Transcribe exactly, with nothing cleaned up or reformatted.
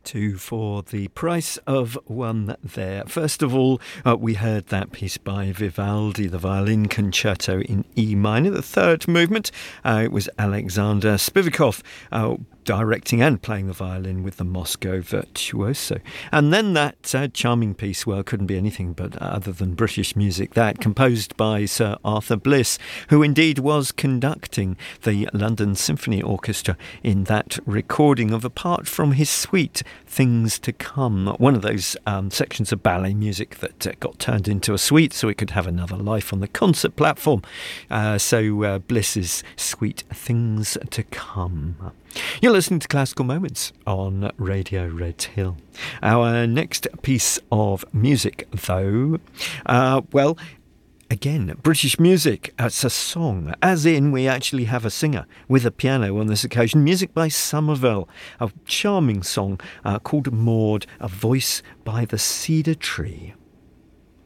Two for the price of one there. First of all, uh, we heard that piece by Vivaldi, the Violin Concerto in E minor, the third movement. Uh, it was Alexander Spivakoff uh, directing and playing the violin with the Moscow Virtuoso. And then that uh, charming piece, well, couldn't be anything but uh, other than British music, that composed by Sir Arthur Bliss, who indeed was conducting the London Symphony Orchestra in that recording of a part from his suite, Things to Come, one of those um, sections of ballet music that uh, got turned into a suite so it could have another life on the concert platform. Uh, so uh, Bliss's suite, Things to Come. You're listening to Classical Moments on Radio Red Hill. Our next piece of music, though, uh, well, again, British music. It's a song, as in we actually have a singer with a piano on this occasion. Music by Somerville, a charming song uh, called Maud, A Voice by the Cedar Tree.